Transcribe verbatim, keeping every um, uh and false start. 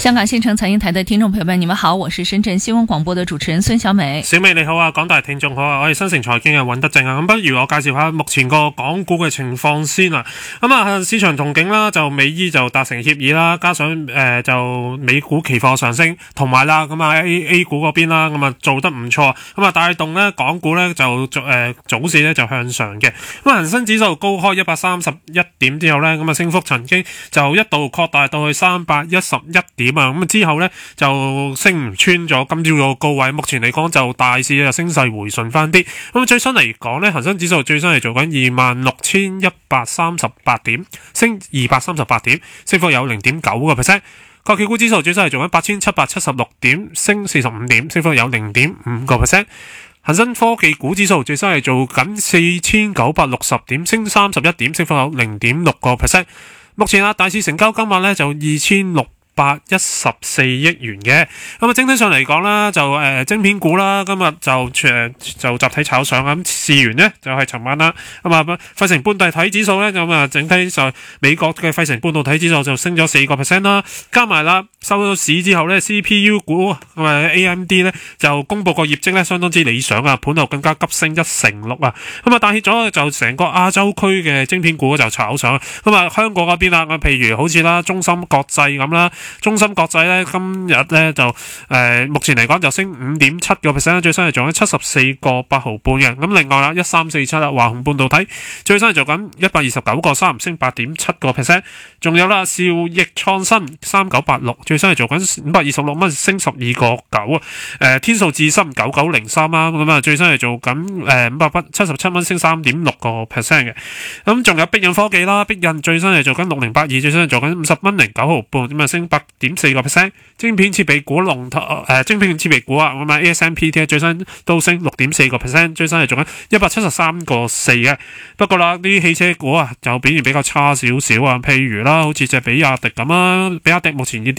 香港新城財經台的聽眾朋友們，你們好，我是深圳新聞廣播的主持人孫小美。 小美你好啊，廣大聽眾好啊，我係新城財經嘅尹德正啊。咁不如我介紹下目前個港股嘅情況先啊。咁啊，市場同景啦，就美伊就達成協議啦，加上誒、呃、就美股期貨上升，同埋啦咁啊 A A 股嗰邊啦，咁啊做得唔錯，咁啊帶動咧港股咧就誒、呃、早市咧就向上嘅。咁啊恒生指數高開一百三十一點之後咧，咁啊升幅曾經就一度擴大到去三百一十一點。咁啊之後咧就升唔穿咗今朝個高位，目前嚟講就大市就升勢回順翻啲。咁最新嚟講咧，恒生指數最新係做緊二萬六千一百三十八點，升二百三十八點，升幅有零點九個 percent。國企股指數最新係做緊八千七百七十六點，升四十五點，升幅有零點五個 percent。恒生科技股指數最新係做緊四千九百六十點，升三十一點，升幅有零點六個 percent。目前啊，大市成交金額咧就二千六百一十四億元嘅。咁啊，整體上嚟講啦，就誒、呃、晶片股啦，今日就誒、呃、就集體炒上咁。事源呢就係、是、尋晚啦，咁啊費城半導體指數咧咁啊，整體就美國嘅費城半導體指數就升咗四個 percent 啦，加埋啦收到市之後咧 ，C P U 股咁啊 A M D 咧就公布個業績咧相當之理想啊，盤後更加急升一成六啊，咁啊帶起咗就成個亞洲區嘅晶片股就炒上，咁啊香港嗰邊啦，譬如好似啦中芯國際咁啦。中芯國際咧今日咧就誒、呃、目前嚟講就升五點七個 percent， 最新係做緊七十四個八毫半嘅。咁另外啦，一三四七啦，華虹半導體最新係做緊一百二十九個三，升八點七個 percent。仲有啦，兆易創新三九八六最新係做緊五百二十六蚊，升十二個九啊。誒天數智深九九零三啦，咁啊最新係做緊誒五百蚊七十七蚊，升三點六個 percent 嘅。咁仲有碧印科技啦，碧印最新係做緊六零八二，最新係做緊五十蚊零九毫半，咁啊升八點四個 percent。晶片設備股龍頭誒，晶片設備股啊，咁啊 A S M P T 最新都升六點四個 percent， 最新係做緊一百七十三個四嘅。不過啦，啲汽車股啊就表現比較差少少啊，譬如啦，好似隻比亞迪咁啊，比亞迪目前呢啲